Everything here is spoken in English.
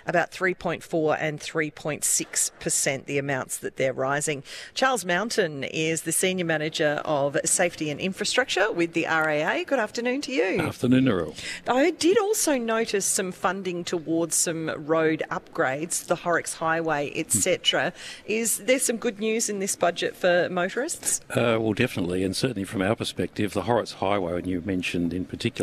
about 3.4 and 3.6%, the amounts that they're rising. Charles Mountain is the Senior Manager of Safety and Infrastructure with the RAA. Good afternoon to you. Afternoon, Narelle. I did also notice some funding towards some road upgrades, the Horrocks Highway, etc. Is there some good news in this budget for motorists? Well, definitely, and certainly from our perspective, the Horrocks Highway, and you mentioned in particular